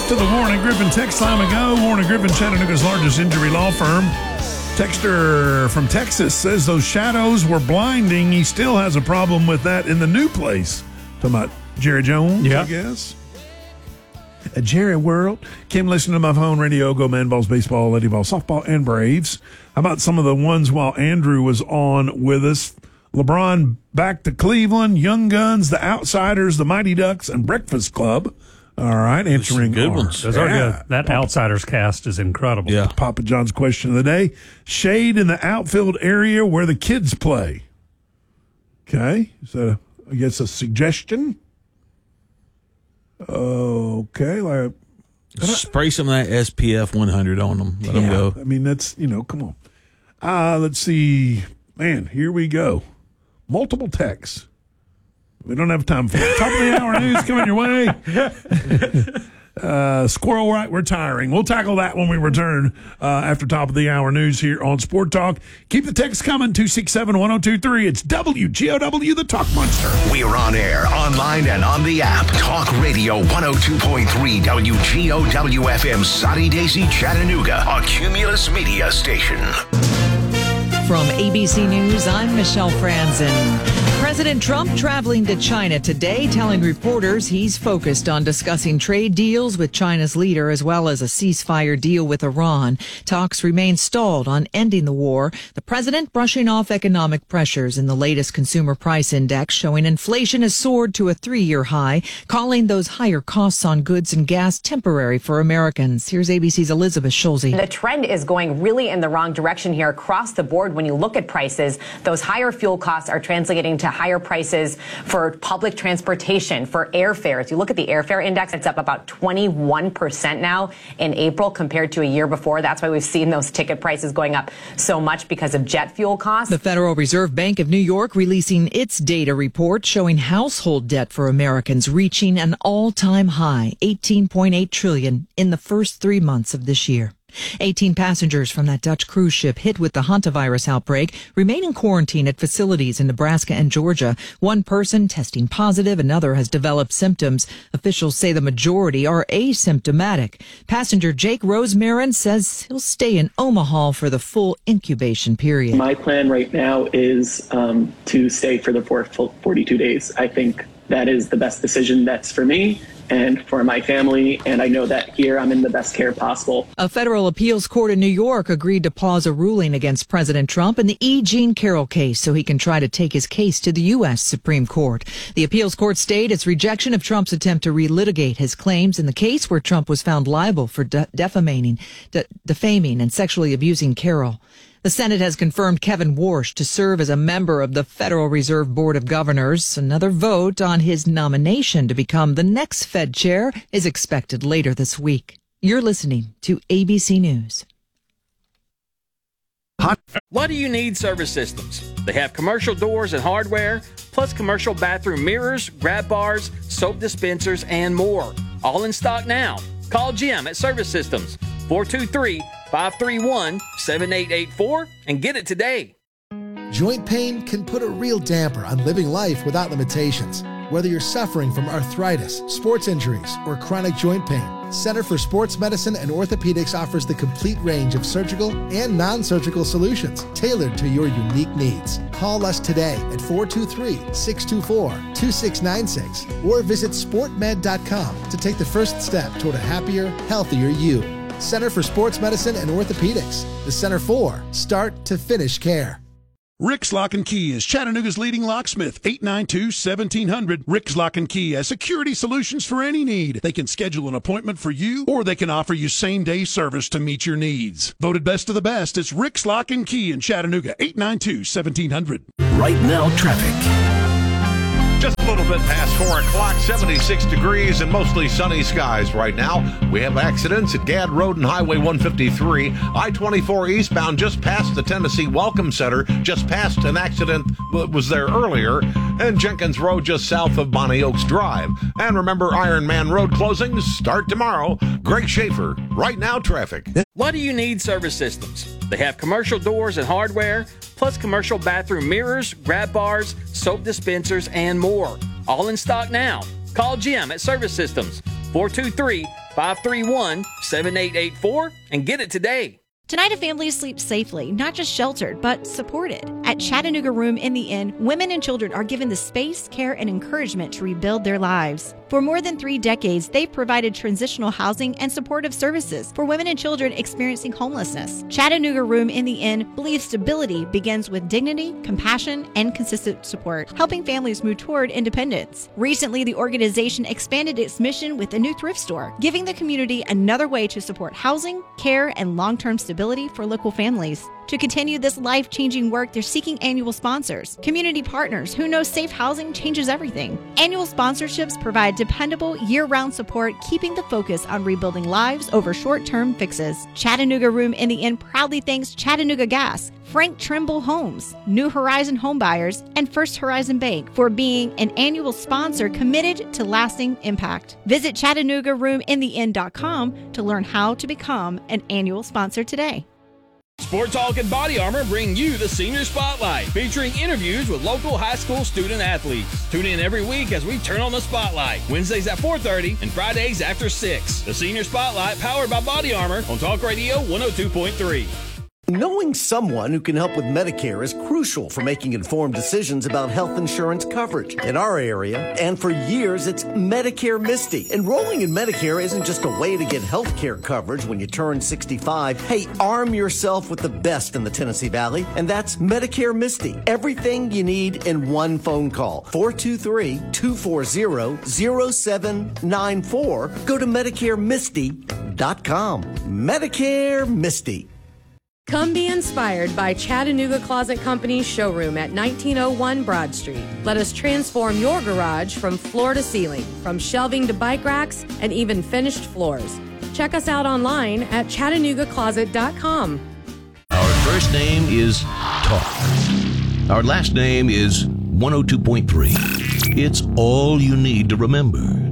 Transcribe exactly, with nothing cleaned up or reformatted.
To the Warren and Griffin text line we go. Warren and Griffin, Chattanooga's largest injury law firm. Texter from Texas says those shadows were blinding. He still has a problem with that in the new place. Talking about Jerry Jones, yeah. I guess. A Jerry World. Kim, listen to my phone radio. Go Man Balls, baseball, Lady Ball, softball, and Braves. How about some of the ones while Andrew was on with us? LeBron back to Cleveland, Young Guns, the Outsiders, the Mighty Ducks, and Breakfast Club. All right, answering good our, ones. Those are good. That Papa, Outsiders cast is incredible. Yeah. Papa John's question of the day. Shade in the outfield area where the kids play. Okay. Is that, a, I guess, a suggestion? Okay. Like, spray some of that S P F one hundred on them. Let yeah, them go. I mean, that's, you know, come on. Uh, let's see. Man, here we go. Multiple texts. We don't have time for it. Top of the hour news coming your way. Uh, Squirrel Right retiring. We'll tackle that when we return uh, after top of the hour news here on Sport Talk. Keep the text coming, two six seven, one oh two three. It's W G O W, the Talk Monster. We're on air, online, and on the app. Talk Radio one oh two point three W G O W F M, Sunny Daisy, Chattanooga, a Cumulus Media station. From A B C News, I'm Michelle Franzen. President Trump traveling to China today, telling reporters he's focused on discussing trade deals with China's leader as well as a ceasefire deal with Iran. Talks remain stalled on ending the war. The president brushing off economic pressures in the latest consumer price index showing inflation has soared to a three-year high, calling those higher costs on goods and gas temporary for Americans. Here's A B C's Elizabeth Schulze. The trend is going really in the wrong direction here across the board. When you look at prices, those higher fuel costs are translating to higher prices for public transportation, for airfares. You look at the airfare index, it's up about twenty-one percent now in April compared to a year before. That's why we've seen those ticket prices going up so much because of jet fuel costs. The Federal Reserve Bank of New York releasing its data report showing household debt for Americans reaching an all-time high, eighteen point eight trillion dollars in the first three months of this year. eighteen passengers from that Dutch cruise ship hit with the hantavirus outbreak remain in quarantine at facilities in Nebraska and Georgia. One person testing positive, another has developed symptoms. Officials say the majority are asymptomatic. Passenger Jake Rosemarin says he'll stay in Omaha for the full incubation period. My plan right now is um, to stay for the forty-two days. I think that is the best decision that's for me and for my family, and I know that here I'm in the best care possible. A federal appeals court in New York agreed to pause a ruling against President Trump in the E. Jean Carroll case so he can try to take his case to the U S Supreme Court. The appeals court stayed its rejection of Trump's attempt to relitigate his claims in the case where Trump was found liable for de- defaming, de- defaming and sexually abusing Carroll. The Senate has confirmed Kevin Warsh to serve as a member of the Federal Reserve Board of Governors. Another vote on his nomination to become the next Fed chair is expected later this week. You're listening to A B C News. Why do you need Service Systems? They have commercial doors and hardware, plus commercial bathroom mirrors, grab bars, soap dispensers, and more. All in stock now. Call Jim at Service Systems, four two three, five three one, seven eight eight four, and get it today. Joint pain can put a real damper on living life without limitations. Whether you're suffering from arthritis, sports injuries, or chronic joint pain, Center for Sports Medicine and Orthopedics offers the complete range of surgical and non-surgical solutions tailored to your unique needs. Call us today at four two three, six two four, two six nine six or visit sport med dot com to take the first step toward a happier, healthier you. Center for Sports Medicine and Orthopedics. The Center for start to finish care. Rick's Lock and Key is Chattanooga's leading locksmith, eight nine two, one seven zero zero. Rick's Lock and Key has security solutions for any need. They can schedule an appointment for you, or they can offer you same-day service to meet your needs. Voted best of the best, it's Rick's Lock and Key in Chattanooga, eight nine two, one seven zero zero. Right now, traffic. Just a little bit past four o'clock, seventy-six degrees and mostly sunny skies right now. We have accidents at Gadd Road and Highway one fifty-three, I twenty-four eastbound just past the Tennessee Welcome Center, just past an accident that was there earlier, and Jenkins Road just south of Bonnie Oaks Drive. And remember, Iron Man Road closings start tomorrow. Greg Schaefer, Right Now Traffic. Why do you need Service Systems? They have commercial doors and hardware, plus commercial bathroom mirrors, grab bars, soap dispensers, and more. All in stock now. Call Jim at Service Systems, four two three, five three one, seven eight eight four and get it today. Tonight, a family sleeps safely, not just sheltered, but supported. At Chattanooga Room in the Inn, women and children are given the space, care, and encouragement to rebuild their lives. For more than three decades, they've provided transitional housing and supportive services for women and children experiencing homelessness. Chattanooga Room in the Inn believes stability begins with dignity, compassion, and consistent support, helping families move toward independence. Recently, the organization expanded its mission with a new thrift store, giving the community another way to support housing, care, and long-term stability for local families. To continue this life-changing work, they're seeking annual sponsors, community partners who know safe housing changes everything. Annual sponsorships provide dependable, year-round support, keeping the focus on rebuilding lives over short-term fixes. Chattanooga Room in the Inn proudly thanks Chattanooga Gas, Frank Trimble Homes, New Horizon Homebuyers, and First Horizon Bank for being an annual sponsor committed to lasting impact. Visit Chattanooga Room in the Inn dot com to learn how to become an annual sponsor today. Sport Talk and Body Armor bring you the Senior Spotlight, featuring interviews with local high school student athletes. Tune in every week as we turn on the spotlight, Wednesdays at four thirty and Fridays after six. The Senior Spotlight, powered by Body Armor on Talk Radio one oh two point three. Knowing someone who can help with Medicare is crucial for making informed decisions about health insurance coverage. In our area, and for years, it's Medicare Misty. Enrolling in Medicare isn't just a way to get health care coverage when you turn sixty-five. Hey, arm yourself with the best in the Tennessee Valley, and that's Medicare Misty. Everything you need in one phone call. four two three, two four zero, zero seven nine four. Go to Medicare Misty dot com. Medicare Misty. Come be inspired by Chattanooga Closet Company's showroom at nineteen oh one Broad Street. Let us transform your garage from floor to ceiling, from shelving to bike racks, and even finished floors. Check us out online at Chattanooga Closet dot com. Our first name is Talk. Our last name is one oh two point three. It's all you need to remember.